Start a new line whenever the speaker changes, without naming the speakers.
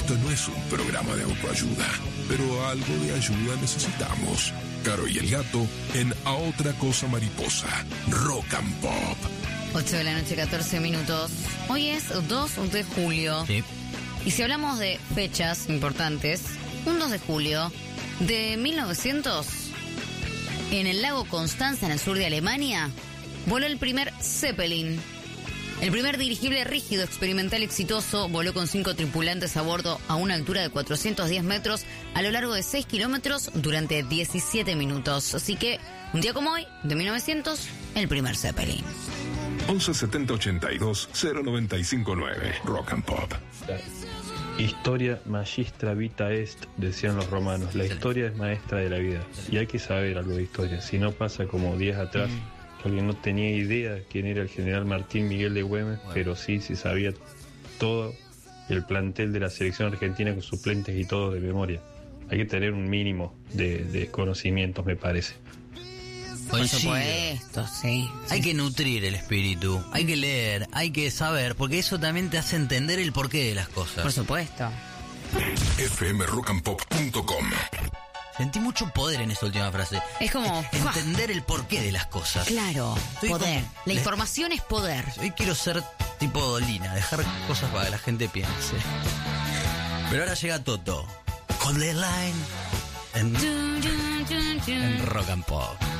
Esto no es un programa de autoayuda, pero algo de ayuda necesitamos. Caro y el Gato en A Otra Cosa Mariposa, Rock and Pop.
8 de la noche, 14 minutos. Hoy es 2 de julio.
Sí.
Y si hablamos de fechas importantes, un 2 de julio de 1900, en el lago Constanza, en el sur de Alemania, voló el primer Zeppelin. El primer dirigible rígido experimental exitoso voló con 5 tripulantes a bordo a una altura de 410 metros a lo largo de 6 kilómetros durante 17 minutos. Así que, un día como hoy, de 1900, el primer Zeppelin.
11 70 82 0959, Rock and Pop.
Historia magistra vita est, decían los romanos. La historia es maestra de la vida. Y hay que saber algo de historia. Si no pasa como días atrás, que alguien no tenía idea de quién era el general Martín Miguel de Güemes, pero sí sabía todo el plantel de la selección argentina con suplentes y todo de memoria. Hay que tener un mínimo de conocimientos, me parece.
Por supuesto, sí.
Hay que nutrir el espíritu, hay que leer, hay que saber, porque eso también te hace entender el porqué de las cosas.
Por supuesto.
fmrockandpop.com.
Sentí mucho poder en esta última frase.
Es como...
entender el porqué de las cosas.
Claro,
Estoy
poder.
como-
La información es poder.
Hoy quiero ser tipo Dolina, dejar cosas para que la gente piense. Pero ahora llega Toto. Con The Line en Rock and Pop.